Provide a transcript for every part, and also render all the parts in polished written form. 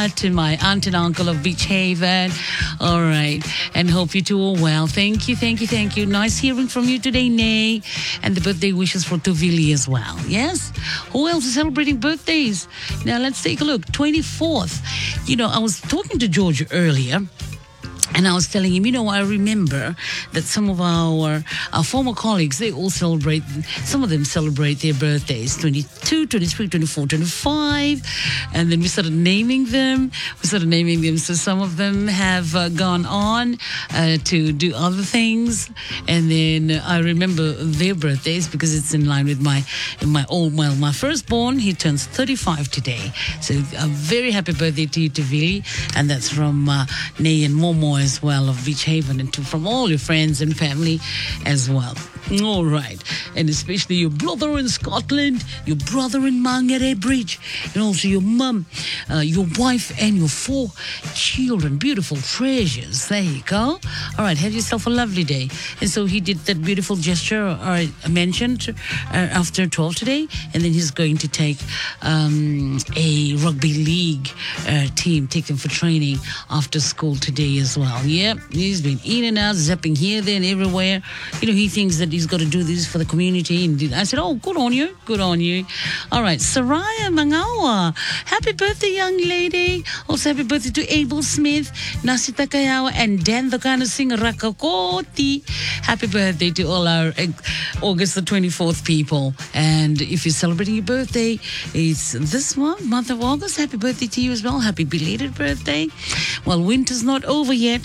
to my aunt and uncle of Beach Haven. All right. And hope you two are well. Thank you. Nice hearing from you today, Nay. And the birthday wishes for Tuvili as well. Yes? Who else is celebrating birthdays? Now, let's take a look. 24th. I was talking to George earlier. And I was telling him, I remember that some of our former colleagues, they all celebrate, some of them celebrate their birthdays, 22, 23, 24, 25. And then we started naming them. So some of them have gone on to do other things. And then I remember their birthdays because it's in line with my firstborn. He turns 35 today. So a very happy birthday to you, Tuvili. And that's from Nay and Momo as well of Beach Haven, and from all your friends and family as well. All right. And especially your brother in Scotland, your brother in Mangere Bridge, and also your mum, your wife, and your 4 children. Beautiful treasures. There you go. All right. Have yourself a lovely day. And so he did that beautiful gesture I mentioned after 12 today. And then he's going to take a rugby league team, take them for training after school today as well. Yep. He's been in and out, zapping here, there, and everywhere. He thinks that he's got to do this for the community. And I said, oh, good on you. All right, Soraya Mangawa. Happy birthday, young lady. Also, happy birthday to Abel Smith, Nasi Takayawa, and Dan the kind of singer Rakakoti. Happy birthday to all our August the 24th people. And if you're celebrating your birthday, it's this month of August. Happy birthday to you as well. Happy belated birthday. Well, winter's not over yet.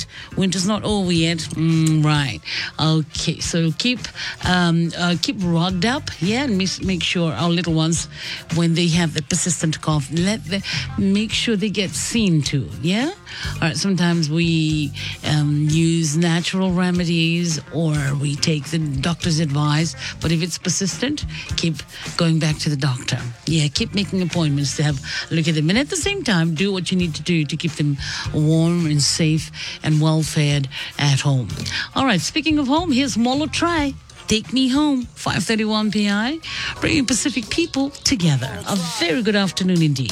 Right. Okay, so keep rugged up, and make sure our little ones, when they have the persistent cough, make sure they get seen to. Yeah. All right. Sometimes we use natural remedies, or we take the doctor's advice. But if it's persistent, keep going back to the doctor. Yeah. Keep making appointments to have a look at them, and at the same time, do what you need to do to keep them warm and safe and well fed at home. All right. Speaking of home, here's Molo Try. Take Me Home, 5:31 PI, bringing Pacific people together. A very good afternoon indeed.